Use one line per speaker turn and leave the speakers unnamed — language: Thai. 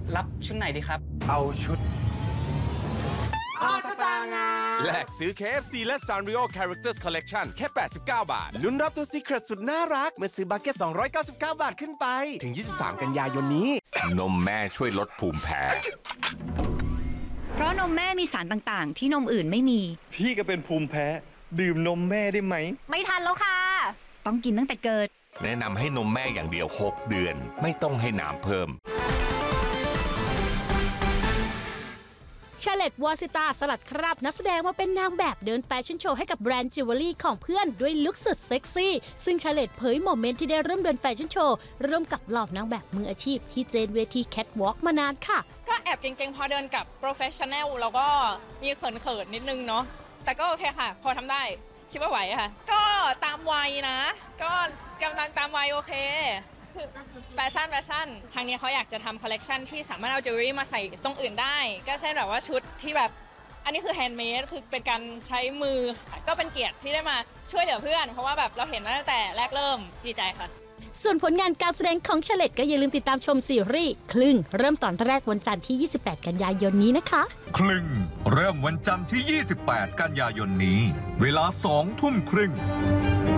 รับชุดไหนดีครับ
เอาชุด
สตางค์แลกซื้อ KFC และ Sanrio Characters Collection แค่89 บาทลุ้นรับตัว Secret สุดน่ารักเมื่อซื้อบัคเก็ต299 บาทขึ้นไปถึง23 กันยายนนี้
นมแม่ช่วยลดภูมิแพ้
เพราะนมแม่มีสารต่างๆที่นมอื่นไม่มี
พี่ก็เป็นภูมิแพ้ดื่มนมแม่ได้ไหม
ไม่ทันแล้วค่ะ
ต้องกินตั้งแต่เกิด
แนะนำให้นมแม่อย่างเดียว6 เดือนไม่ต้องให้น้ำเพิ่ม
ชาเลตวอซิตาสลัดคราบนักแสดงมาเป็นนางแบบเดินแฟชั่นโชว์ให้กับแบรนด์จิวเวลรี่ของเพื่อนด้วยลุคสุดเซ็กซี่ซึ่งชาเลตเผยโมเมนต์ที่ได้เริ่มเดินแฟชั่นโชว์ร่วมกับเหล่านางแบบมืออาชีพที่เจนเวทีแคทวอล์กมานานค่ะ
ก็แอบเก่งๆพอเดินกับโปรเฟชชั่นแนลแล้วก็มีเขินๆนิดนึงเนาะแต่ก็โอเคค่ะพอทำได้คิดว่าไหวค่ะก็ตามวัยนะก็กำลังตามวัยโอเคคือแฟชั่นครั้งนี้เขาอยากจะทำคอลเลกชันที่สามารถเอาจิวเวลรี่มาใส่ตรงอื่นได้ก็เช่นแบบว่าชุดที่แบบอันนี้คือแฮนด์เมดคือเป็นการใช้มือก็เป็นเกียรติที่ได้มาช่วยเหลือเพื่อนเพราะว่าแบบเราเห็นมาตั้งแต่แรกเริ่มดีใจค่ะ
ส่วนผลงานการแสดงของชาเลตก็อย่าลืมติดตามชมซีรีส์คลึงเริ่มตอนแรกวันจันทร์ที่28 กันยายนนี้นะคะ
คลึงเริ่มวันจันทร์ที่28 กันยายนนี้เวลา 20:30 น.